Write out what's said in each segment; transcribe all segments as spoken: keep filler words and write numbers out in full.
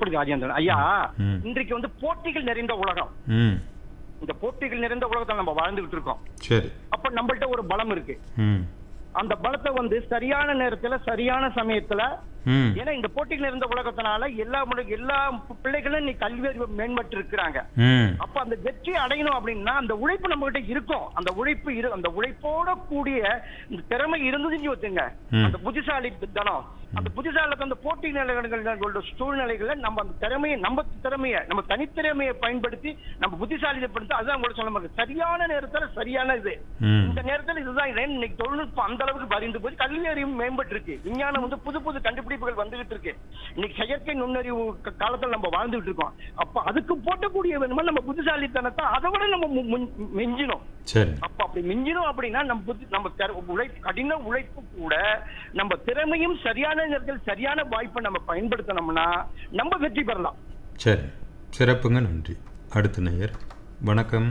புதுக்குடி ராஜேந்திரன் ஐயா. இன்றைக்கு வந்து போட்டிகள் நிறைந்த உலகம். இந்த போட்டிகள் நிறைந்த உலகத்துல நம்ம வாழ்ந்துகிட்டு இருக்கோம். சரி. அப்ப நம்மள்ட்ட ஒரு பலம் இருக்கு. அந்த பலத்தை வந்து சரியான நேரத்துல சரியான சமயத்துல, ஏன்னா இந்த போட்டிகள் இருந்த உலகத்தினால எல்லா எல்லா பிள்ளைகளும் இன்னைக்கு கல்வி அறிவு மேம்பட்டு இருக்கிறாங்க. அப்ப அந்த வெற்றி அடையணும் அப்படின்னா அந்த உழைப்பு நம்ம கிட்ட இருக்கும். அந்த உழைப்பு இரு அந்த உழைப்போட கூடிய இந்த திறமை இருந்ததுன்னு வச்சுங்க, அந்த புத்திசாலி தனம், அந்த புத்திசாலி அந்த போட்டி நிலைகளோட சூழ்நிலைகளை நம்ம அந்த திறமையை நம்ம திறமையை நம்ம தனித்திறமையை பயன்படுத்தி நம்ம புத்திசாலிப்படுத்தி, அதுதான் உங்களுக்கு சொல்ல முடியும். சரியான நேரத்துல சரியான இது இந்த நேரத்துல இதுதான் இன்னைக்கு தொழில்நுட்பம் அந்த அளவுக்கு பறிந்து போய் கல்வி அறிவு மேம்பட்டு இருக்கு. விஞ்ஞானம் வந்து புது புது கண்டுபிடிப்புகள் வந்துகிட்டு இருக்கு. இன்னைக்கு செயற்கை நுண்ணறிவு காலத்துல நம்ம வாழ்ந்துகிட்டு இருக்கோம். அப்ப அதுக்கு போட்டக்கூடிய வேணுமா நம்ம புத்திசாலித்தனத்தை அதை விட நம்ம மிஞ்சினோம். அப்ப அப்படி மிஞ்சினோம் அப்படின்னா நம்ம நம்ம உழைப்பு கடின உழைப்பு கூட நம்ம திறமையும் சரியான நேரத்தில் சரியான வாய்ப்பை நம்ம பயன்படுத்தணும்னா நம்ம வெற்றி பெறலாம். சரி, சிறப்புங்க, நன்றி. அடுத்த நேயர். வணக்கம்.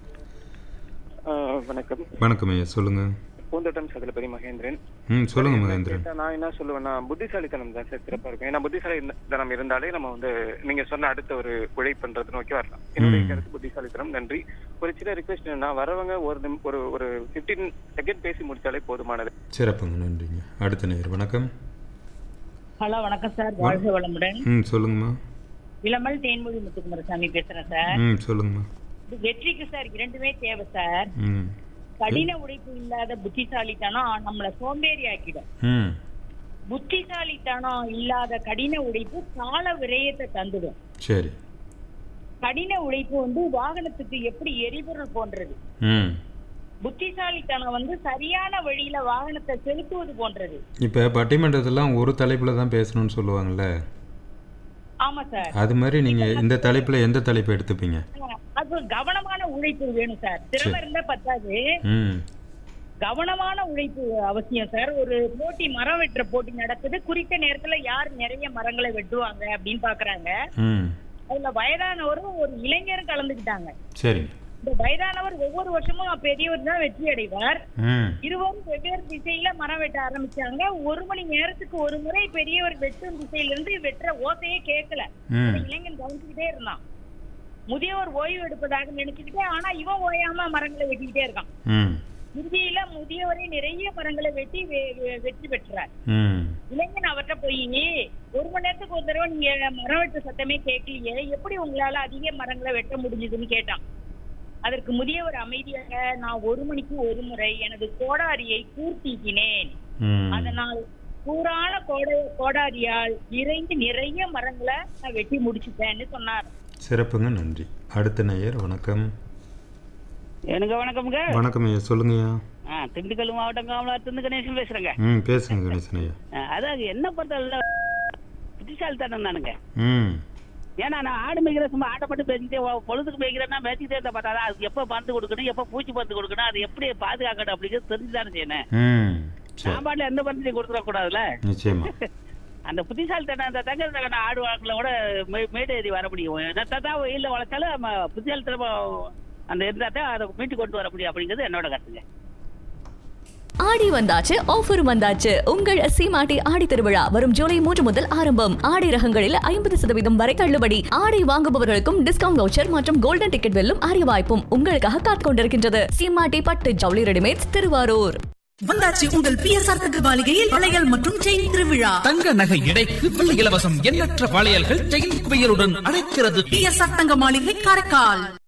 வணக்கம். வணக்கம் ஐயா, சொல்லுங்க. பூந்தோட்டம் சகலபதி மகேந்திரன். ம், சொல்லுங்க மகேந்திரன். நான் என்ன சொல்லுவேன்னா, புத்திசாலித்தனம் தான் சார் சிறப்பா இருக்கும். ஏன்னா புத்திசாலித்தனம் இருந்தாலே நம்ம வந்து நீங்க சொன்ன அடுத்த ஒரு உழைப்புன்றது நோக்கி வரலாம். என்னுடைய கருத்து புத்திசாலித்தனம். நன்றி. ஒரு சின்ன ரிக்வெஸ்ட் என்னன்னா, வரவங்க ஒரு ஒரு ஒரு பிப்டீன் செகண்ட் பேசி முடிச்சாலே போதுமானது. சிறப்புங்க, நன்றிங்க. அடுத்த நேயர். வணக்கம். ஹலோ, வணக்கம் சார். வாழ்க வளமுடன். ம், சொல்லுங்கம்மா. இளமல் தேன்மொழி முத்துக்குமாரசாமி பேசுறேன் சார். ம், சொல்லுங்கம்மா. வெற்றிக்கு சார் இரண்டுமே தேவை சார். கடின உழைப்பு இல்லாத புத்திசாலித்தனம் நம்மள சோம்பேறி ஆக்கிடும். புத்திசாலித்தனம் இல்லாத கடின உழைப்பு கால விரயத்தை தந்துடும். சரி. கடின உழைப்பு வந்து வாகனத்துக்கு எப்படி எரிபொருள் போன்றது, புத்திசாலித்தனம் வந்து சரியான வழியில வாகனத்தை செலுத்துவது போன்றது. இப்ப பட்டிமன்றத்தெல்லாம் ஒரு தலைப்புல தான் பேசணும்னு சொல்லுவாங்கல்ல. ஆமா சார். அது மாதிரி நீங்க இந்த தலைப்புல எந்த தலைப்பு எடுத்துப்பீங்க? அது கவனமான உழைப்பு வேணும் சார். திறமை இருந்தா பத்தாது, கவனமான உழைப்பு அவசியம் சார். ஒரு போட்டி, மரம் வெட்டுற போட்டி நடக்குது. குறித்த நேரத்துல யார் நிறைய மரங்களை வெட்டுவாங்க அப்படின்னு பாக்குறாங்க. அதுல வயதானவரும் ஒரு இளைஞரும் கலந்துக்கிட்டாங்க. சரி. இந்த வயதானவர் ஒவ்வொரு வருஷமும் பெரியவர் தான் வெற்றி அடைவார். இருவரும் வெவ்வேறு திசையில மரம் வெட்ட ஆரம்பிச்சாங்க. ஒரு மணி நேரத்துக்கு ஒரு முறை பெரியவர் வெட்டும் திசையில இருந்து வெட்டுற ஓசையே கேட்கல. இளைஞன் கவனிச்சுக்கிட்டே இருந்தான். முதியவர் ஓய்வு எடுப்பதாக நினைச்சுக்கிட்டே, ஆனா இவன் ஓயாம மரங்களை வெட்டிக்கிட்டே இருக்கான். இறுதியில முதியவரை நிறைய மரங்களை வெட்டி வெற்றி பெற்றார். இளைஞன் அவர்கிட்ட போய், ஒரு மணி நேரத்துக்கு ஒரு தடவை நீங்க மரம் வெட்ட சத்தமே கேட்கலையே, எப்படி உங்களால அதிக மரங்களை வெட்ட முடிஞ்சதுன்னு கேட்டான். அதற்கு முதியவர் அமைதியாக, நான் ஒரு மணிக்கு ஒரு முறை எனது கோடாரியை கூர்த்தீட்டினேன். அதனால் கூரான கோடை கோடாரியால் நிறைந்து நிறைய மரங்களை நான் வெட்டி முடிச்சுட்டேன்னு சொன்னார். சிறப்புங்க, நன்றி. அடுத்த நேயர். வணக்கம். எனக்கு வணக்கம்ங்க. வணக்கம் ஐயா, சொல்லுங்கய்யா. திண்டுக்கல் மாவட்டம் காமலாத்திலிருந்து கணேசன் பேசுறேங்க. ம், பேசுங்க கணேசன் ஐயா. அதாவது என்ன பொறுத்தவரை புத்திசாலித்தனம் தானுங்க. ஏன்னா நான் ஆடு மேய்க்கிற சும்மா ஆட்டை மட்டும் பேசிட்டே பொழுதுக்கு மேய்க்கிறேன்னா மேய்ச்சிட்டே இருந்தா பார்த்தா அதுக்கு எப்போ மருந்து கொடுக்கணும், எப்போ பூச்சி மருந்து கொடுக்கணும், அது எப்படி பாதுகாக்கணும் அப்படிங்கிறது தெரிஞ்சுதானே செய்யணும். சாப்பாடுல எந்த மருந்தையும் கொடுத்துட கூடாதுல்ல. நிச்சயமா. அந்த புத்திசாலித்தனம் அந்த தங்க ஆடு வளர்க்கலோட மேடு ஏறி வர முடியும். என்னத்தான் வெயில வளர்த்தாலும் நம்ம புத்திசாலித்தனம் அந்த இருந்தா தான் அதை மீட்டு கொண்டு வர முடியும் அப்படிங்கிறது என்னோட கருத்துங்க. ஆடி வந்தாச்சு, ஆஃபர் வந்தாச்சு. உங்கள் சீமாட்டி ஆடி திருவிழா வரும் ஜூலை மூன்று முதல் ஆரம்பம். ஆடை ரகங்களில் ஐம்பது சதவீதம் வரை தள்ளுபடி. ஆடை வாங்குபவர்களுக்கும் டிஸ்கவுண்ட் வவுச்சர் மற்றும் கோல்டன் டிக்கெட் வெல்லும் அரிய வாய்ப்பும் உங்களுக்காக காத்துக் கொண்டிருக்கின்றது. சீமாட்டி பட்டு ஜவுளி ரெடிமேட்ஸ், திருவாரூர். வந்தாச்சு உங்கள் பிஎஸ்ஆர் தங்க மாளிகையில் வளையல் மற்றும் செயின் திருவிழா. தங்க நகை எடைக்கு வெள்ளி இலவசம். எண்ணற்ற வளையல்கள் செயின் குவியலுடன் அழைக்கிறது. பிஎஸ்ஆர் தங்க மாளிகை, காரைக்கால்.